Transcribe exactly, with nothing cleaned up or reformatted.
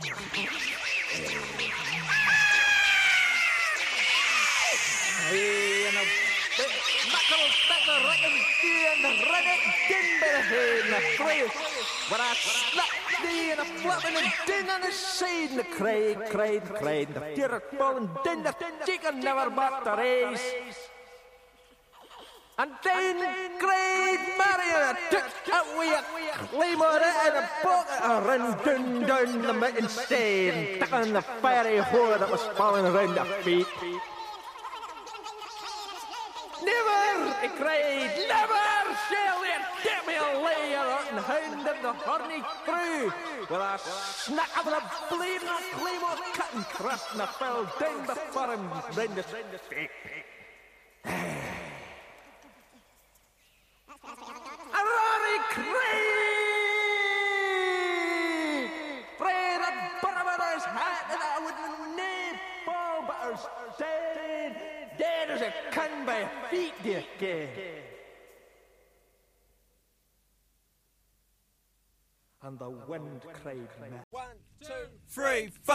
En een makkel stekker rekken die en de redden kinderen heen naar vrees. Waar hij slap die en de flappen en ding aan de zijde. De kreeg, kreeg, kreeg. De tierpol en ding, de chicken never but the race. En dan kreeg Marion tuk uit weer klimmen en een boot en ren dun dun met een steen. Takken de fairy hoor dat was vallen ren de feet. Never, ik kreeg, never shall it get me a layer in the hand of the horny crew. With a snack of the bleeding of claymore cut and thrust and a fell down before him, ren the feet. Rory Craig! Pray the Barbados hat that I would name fall but are dead. Dead as a can by feet, dear gay. And the wind cried, one, two, three, four.